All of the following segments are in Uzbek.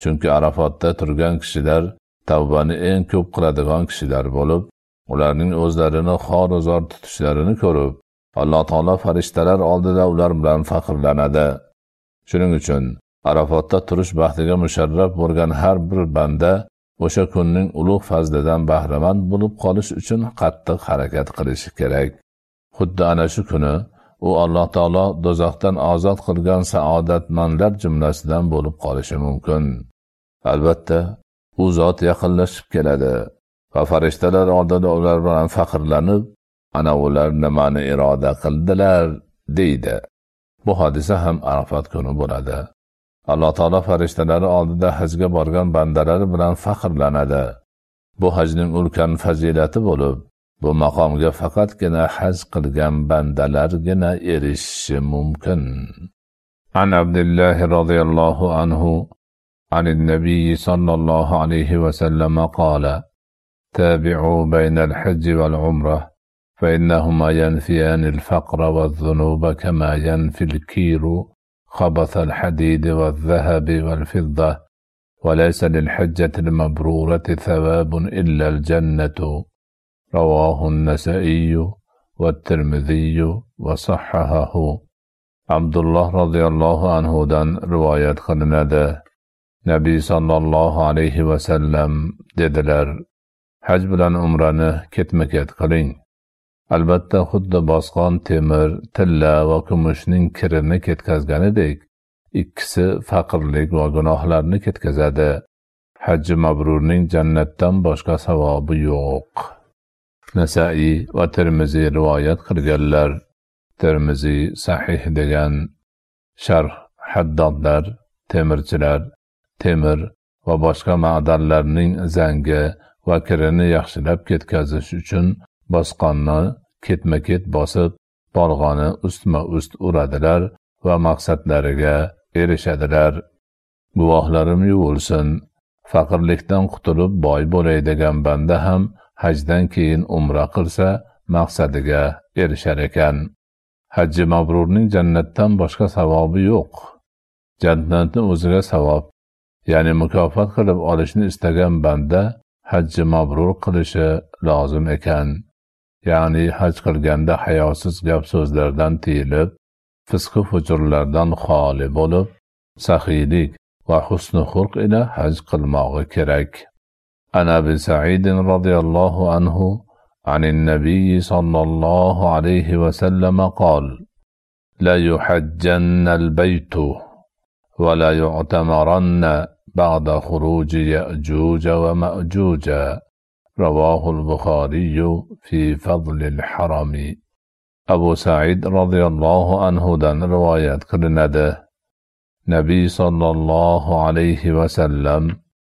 Chunki Arafatda turgan kishilar tavbani eng ko'p qiladigan kishilar bo'lib, ularning o'zlarini xor-o'zor tutishlarini ko'rib, Alloh taolo farishtalar oldida ular bilan faxrlanadi. Shuning uchun Arafatda turish baxtiga musharraf bo'lgan har bir banda o'sha kunning ulug' fazlidan bahramand bo'lib qolish uchun qattiq harakat qilishi kerak. Xuddi ana shu kuni u Alloh taolo do'zaxdan ozod qilgan saodatmandlar jumlasidan bo'lib qolishi mumkin. Albatta, u zot yaqinlashib keladi va farishtalar oldida ular bilan faxrlanib, ana ular nimani iroda qildilar deydi. Bu hodisa ham Arafat kuni bo'ladi. Alloh taolo farishtalari oldida hajga borgan bandalari bilan faxrlanadi. Bu hajning ulkan fazilati bo'lib, bu maqomga faqatgina haj qilgan bandalargina erishishi mumkin. An Abdullah radhiyallohu anhu عن النبي صلى الله عليه وسلم قال: تابعوا بين الحج والعمرة فإنهما ينفيان الفقر والذنوب كما ينفي الكير خبث الحديد والذهب والفضة، وليس للحجة المبرورة ثواب إلا الجنة. رواه النسائي والترمذي وصححه. عبد الله رضي الله عنه دان رواية قلنده. Nabiy sallallohu alayhi va sallam dedilar: Haj bilan umrani ketma-ket qiling. Albatta xuddi bosqon temir, tilla va kumushning kirini ketkazganidek, ikkisi faqirlik va gunohlarni ketkazadi. Haj mabrurning jannatdan boshqa savobi yo'q. Nasai va Tirmiziy rivoyat qilganlar. Tirmiziy sahih degan sharh haddodlar, temirchilar temir va boshqa ma'danlarning zangi va kirini yaxshilab ketkazish uchun bosqonni ketma-ket bosib, bolg'oni ustma-ust uradilar va maqsadlariga erishadilar. Guvohlarim yuvilsin, faqirlikdan qutulib boy bo'lay degan banda ham hajdan keyin umra qilsa maqsadiga erishar ekan. Hajji mabrurning jannatdan boshqa savobi yo'q. Jannatni o'ziga savob, ya'ni mukofot qilib olishni istagan banda hajji mabrur qilishi lozim ekan. Ya'ni haj qilganda hayosiz gap so'zlardan tiyilib, fisq-u fujurlardan xoli bo'lib, saxiylik va husn-u xulq ila haj qilmog'i kerak. Ana Abi Sa'id radhiyallohu anhu عن النبي صلى الله عليه وسلم قال: لا يحجن البيت ولا يعتمرن بعد خروج يأجوج ومأجوج. رواه البخاري في فضل الحرم. أبو سعيد رضي الله عنه دان روايات قلنده. نبي صلى الله عليه وسلم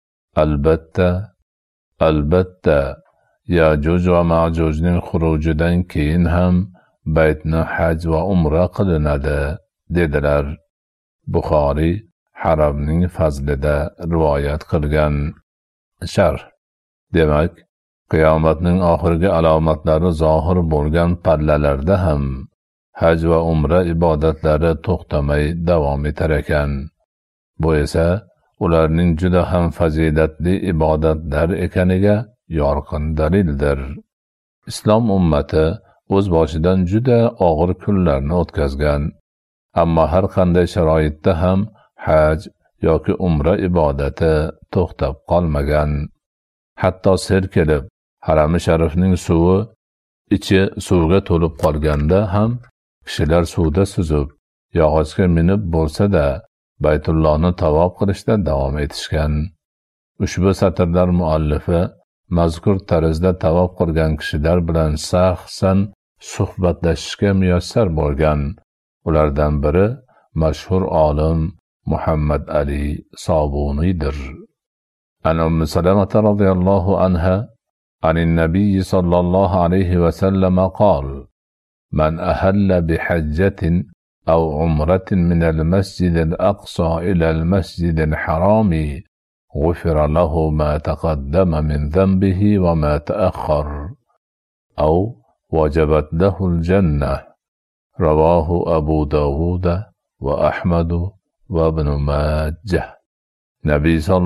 البتة Yajuj va Majujning xurujidan keyin ham baytni haj va umra qilinadi dedilar. Buxoriy Haramning fazlida rivoyat qilgan. Sharh: demak, qiyomatning oxirgi alomatlari zohir bo'lgan pallalarda ham haj va umra ibodatlari to'xtamay davom etar ekan. Bu esa ularning juda ham fazilatli ibodatlar ekaniga yorqin dalildir. Islom ummati o'z boshidan juda og'ir kunlarni o'tkazgan, ammo har qanday sharoitda ham haj yoki umra ibodati to'xtab qolmagan. Hatto sel kelib, harami sharifning ichi suvga to'lib qolganda ham kishilar suvda suzib, yog'ochga minib bo'lsa-da, Baytullohni tavob qilishda davom etishgan. Ushbu satrlar muallifi mazkur tarzda tavob qilgan kishilar bilan shaxsan suhbatlashishga muyassar bo'lgan. Ulardan biri mashhur olim Muhammad Ali Sobuniydir. An Ummu Salamah radhiyallohu anha عن النبي صلى الله عليه وسلم قال: من أهل بحجة أو عمرة من المسجد الأقصى إلى المسجد الحرام غفر له ما تقدم من ذنبه وما تأخر، أو وجبت له الجنة. رواه أبو داود وأحمد وابن ماجه. nabiy